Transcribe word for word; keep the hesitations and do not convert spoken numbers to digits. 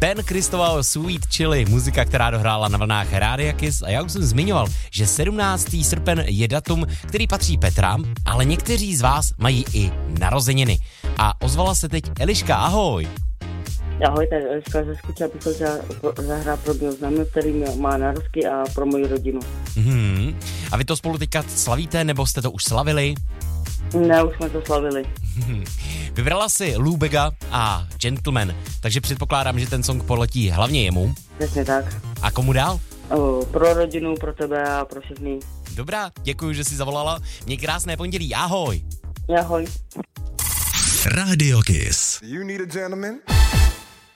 Ben Christovao Sweet Chili, muzika, která dohrála na vlnách Rádia Kiss. A já už jsem zmiňoval, že sedmnáctého srpen je datum, který patří Petrám, ale někteří z vás mají i narozeniny. A ozvala se teď Eliška, ahoj. Ahoj, tady Eliška ze Skuče, abych to zahrál pro mého známého, který má narozky a pro moji rodinu. Hmm. A vy to spolu teďka slavíte, nebo jste to už slavili? Ne, už jsme to slavili. Vybrala si Lou Bega a Gentleman, takže předpokládám, že ten song poletí hlavně jemu. Přesně tak. A komu dál? O, pro rodinu, pro tebe a pro všechny. Dobrá, děkuji, že jsi zavolala. Měj krásné pondělí, ahoj. Ahoj. Radio Kiss. You need a gentleman?